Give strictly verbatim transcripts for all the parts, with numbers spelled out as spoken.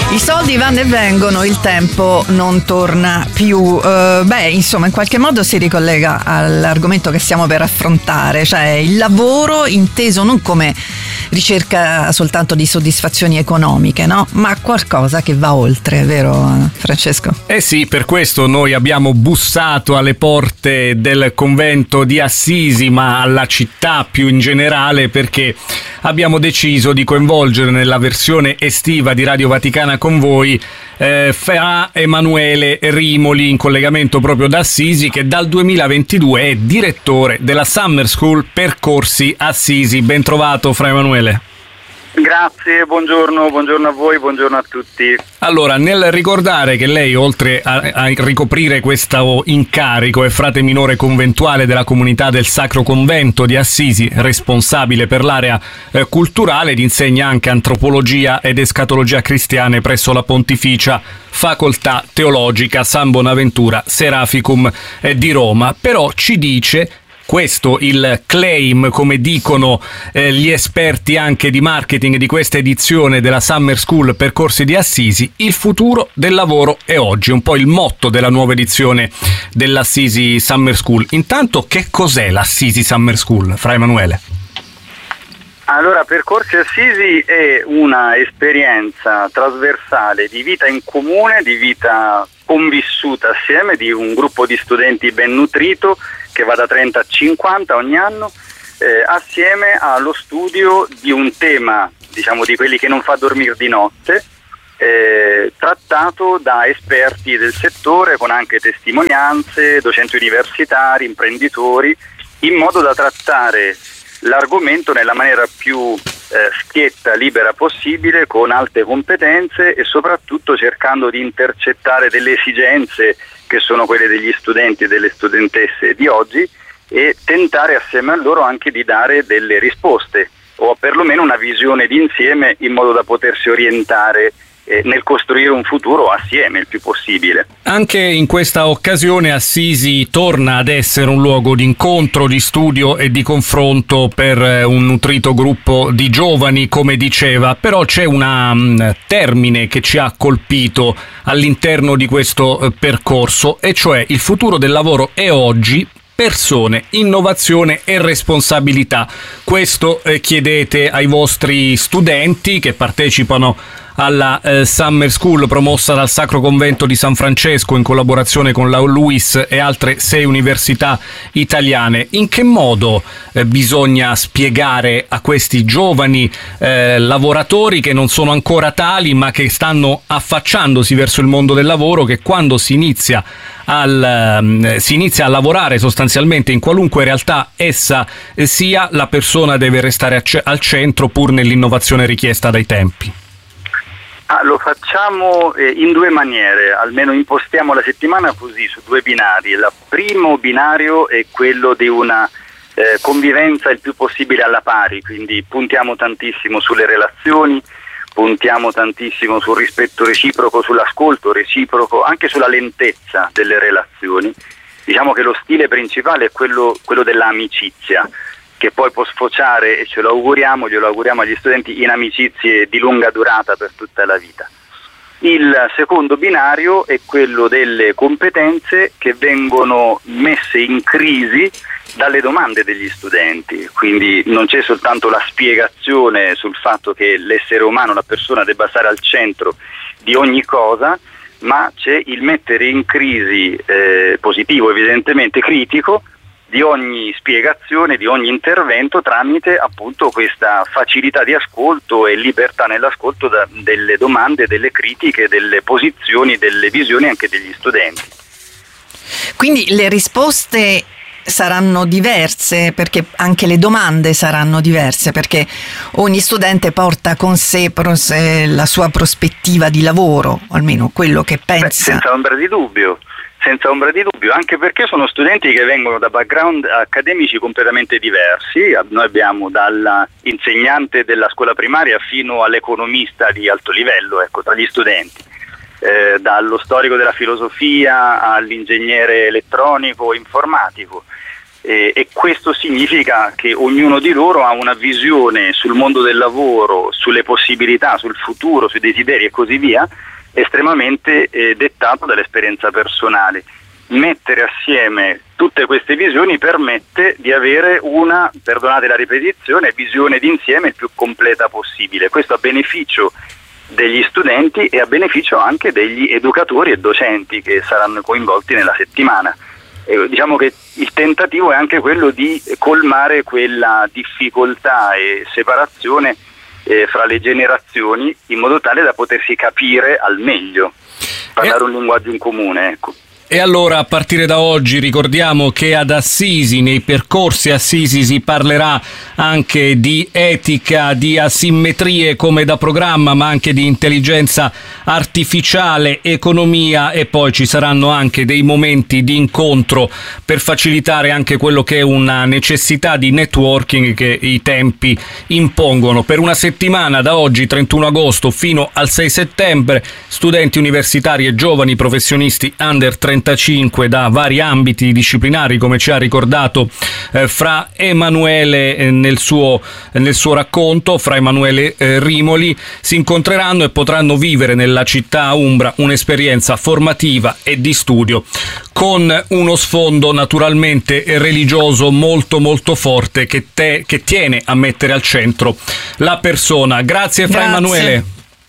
I soldi vanno e vengono, il tempo non torna più. Uh, beh, insomma, in qualche modo si ricollega all'argomento che stiamo per affrontare, cioè il lavoro inteso non come ricerca soltanto di soddisfazioni economiche, no? Ma qualcosa che va oltre, vero Francesco? Eh sì, per questo noi abbiamo bussato alle porte del convento di Assisi, ma alla città più in generale, perché abbiamo deciso di coinvolgere nella versione estiva di Radio Vaticana con voi eh, Fra Emanuele Rimoli, in collegamento proprio da Assisi, che dal duemilaventidue è direttore della Summer School Percorsi Assisi. Ben trovato, Fra Emanuele. Grazie, buongiorno, buongiorno a voi, buongiorno a tutti. Allora, nel ricordare che lei, oltre a, a ricoprire questo incarico, è frate minore conventuale della comunità del Sacro Convento di Assisi, responsabile per l'area eh, culturale, ed insegna anche antropologia ed escatologia cristiane presso la Pontificia Facoltà Teologica San Bonaventura Seraficum eh, di Roma. Però ci dice... Questo il claim, come dicono eh, gli esperti anche di marketing di questa edizione della Summer School Percorsi di Assisi: il futuro del lavoro è oggi, un po' il motto della nuova edizione dell'Assisi Summer School. Intanto, che cos'è l'Assisi Summer School, Fra Emanuele? Allora, Percorsi Assisi è una esperienza trasversale di vita in comune, di vita convissuta assieme, di un gruppo di studenti ben nutrito che va da trenta a cinquanta ogni anno, eh, assieme allo studio di un tema, diciamo, di quelli che non fa dormire di notte, eh, trattato da esperti del settore, con anche testimonianze, docenti universitari, imprenditori, in modo da trattare l'argomento nella maniera più eh, schietta, libera possibile, con alte competenze e soprattutto cercando di intercettare delle esigenze che sono quelle degli studenti e delle studentesse di oggi, e tentare assieme a loro anche di dare delle risposte o perlomeno una visione d'insieme, in modo da potersi orientare eh, nel costruire un futuro assieme il più possibile. Anche in questa occasione Assisi torna ad essere un luogo di incontro, di studio e di confronto per un nutrito gruppo di giovani, come diceva. Però c'è un um, termine che ci ha colpito all'interno di questo uh, percorso, e cioè il futuro del lavoro è oggi, persone, innovazione e responsabilità. Questo eh, chiedete ai vostri studenti che partecipano alla eh, Summer School promossa dal Sacro Convento di San Francesco in collaborazione con la LUISS e altre sei università italiane. In che modo eh, bisogna spiegare a questi giovani eh, lavoratori, che non sono ancora tali ma che stanno affacciandosi verso il mondo del lavoro, che quando si inizia Al, um, si inizia a lavorare sostanzialmente in qualunque realtà essa eh, sia, la persona deve restare a ce- al centro, pur nell'innovazione richiesta dai tempi? Ah, lo facciamo eh, in due maniere, almeno impostiamo la settimana così, su due binari. Il primo binario è quello di una eh, convivenza il più possibile alla pari, quindi puntiamo tantissimo sulle relazioni, puntiamo tantissimo sul rispetto reciproco, sull'ascolto reciproco, anche sulla lentezza delle relazioni. Diciamo che lo stile principale è quello, quello dell'amicizia, che poi può sfociare, e ce lo auguriamo, glielo auguriamo agli studenti, in amicizie di lunga durata per tutta la vita. Il secondo binario è quello delle competenze, che vengono messe in crisi dalle domande degli studenti. Quindi non c'è soltanto la spiegazione sul fatto che l'essere umano, la persona, debba stare al centro di ogni cosa, ma c'è il mettere in crisi, eh, positivo evidentemente, critico, di ogni spiegazione, di ogni intervento, tramite appunto questa facilità di ascolto e libertà nell'ascolto da, delle domande, delle critiche, delle posizioni, delle visioni anche degli studenti. Quindi le risposte saranno diverse, perché anche le domande saranno diverse, perché ogni studente porta con sé la sua prospettiva di lavoro, o almeno quello che pensa. Beh, senza ombra di dubbio. Senza ombra di dubbio, anche perché sono studenti che vengono da background accademici completamente diversi. Noi abbiamo dall'insegnante della scuola primaria fino all'economista di alto livello, ecco, tra gli studenti, eh, dallo storico della filosofia all'ingegnere elettronico, informatico. eh, e questo significa che ognuno di loro ha una visione sul mondo del lavoro, sulle possibilità, sul futuro, sui desideri e così via, estremamente eh, dettato dall'esperienza personale. Mettere assieme tutte queste visioni permette di avere una, perdonate la ripetizione, visione d'insieme il più completa possibile. Questo a beneficio degli studenti e a beneficio anche degli educatori e docenti che saranno coinvolti nella settimana. Eh, diciamo che il tentativo è anche quello di colmare quella difficoltà e separazione eh, fra le generazioni, in modo tale da potersi capire al meglio, parlare un linguaggio in comune, ecco. E allora a partire da oggi ricordiamo che ad Assisi, nei percorsi Assisi, si parlerà anche di etica, di asimmetrie come da programma, ma anche di intelligenza artificiale, economia, e poi ci saranno anche dei momenti di incontro per facilitare anche quello che è una necessità di networking che i tempi impongono. Per una settimana, da oggi trentuno agosto fino al sei settembre, studenti universitari e giovani professionisti under trentacinque da vari ambiti disciplinari, come ci ha ricordato eh, Fra Emanuele eh, nel, suo, eh, nel suo racconto, Fra Emanuele eh, Rimoli, si incontreranno e potranno vivere nella città umbra un'esperienza formativa e di studio con uno sfondo naturalmente religioso molto molto forte che, te, che tiene a mettere al centro la persona. Grazie Fra Grazie. Emanuele.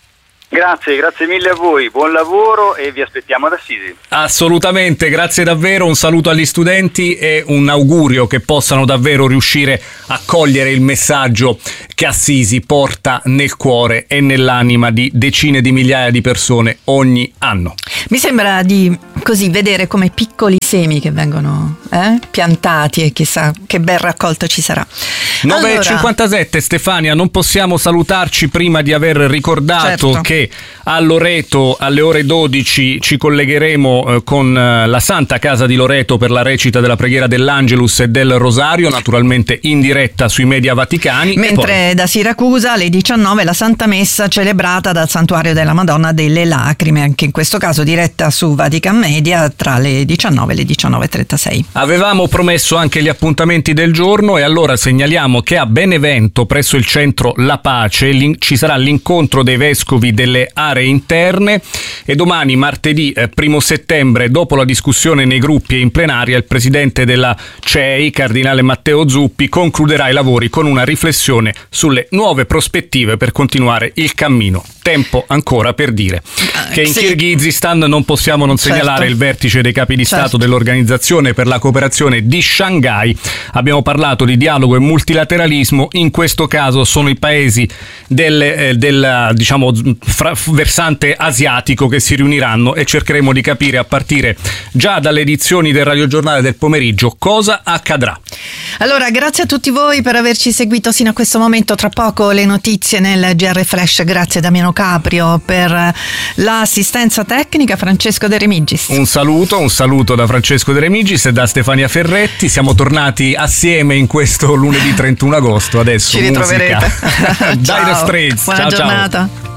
Grazie, grazie mille a voi, buon lavoro e vi aspettiamo ad Assisi. Assolutamente, grazie davvero, un saluto agli studenti e un augurio che possano davvero riuscire a cogliere il messaggio che Assisi porta nel cuore e nell'anima di decine di migliaia di persone ogni anno. Mi sembra di così vedere come piccoli semi che vengono eh, piantati e chissà che bel raccolto ci sarà. nove e cinquantasette allora, Stefania, non possiamo salutarci prima di aver ricordato certo. che a Loreto alle ore dodici ci collegheremo eh, con eh, la Santa Casa di Loreto per la recita della preghiera dell'Angelus e del Rosario, naturalmente in diretta sui media vaticani. Mentre da Siracusa alle diciannove la Santa Messa celebrata dal Santuario della Madonna delle Lacrime, anche in questo caso diretta su Vatican Media tra le diciannove e le diciannove e trentasei. Avevamo promesso anche gli appuntamenti del giorno e allora segnaliamo che a Benevento, presso il centro La Pace, ci sarà l'incontro dei vescovi delle aree interne e domani, martedì primo settembre, dopo la discussione nei gruppi e in plenaria, il presidente della C E I, cardinale Matteo Zuppi, concluderà i lavori con una riflessione sulle nuove prospettive per continuare il cammino. Tempo ancora per dire che in sì. Kirghizistan non possiamo non segnalare certo. il vertice dei capi di certo. Stato dell'Organizzazione per la Cooperazione di Shanghai. Abbiamo parlato di dialogo e multilateralismo, in questo caso sono i paesi del, eh, del diciamo fra, versante asiatico che si riuniranno e cercheremo di capire a partire già dalle edizioni del radiogiornale del pomeriggio cosa accadrà. Allora, grazie a tutti voi per averci seguito sino a questo momento. Tra poco le notizie nel G R Flash. Grazie Damiano Caprio per l'assistenza tecnica, Francesco De Remigis. Un saluto, un saluto da Francesco De Remigis e da Stefania Ferretti. Siamo tornati assieme in questo lunedì trentuno agosto. Adesso ci ritroverete. Dire Straits. Buona ciao, giornata. Ciao.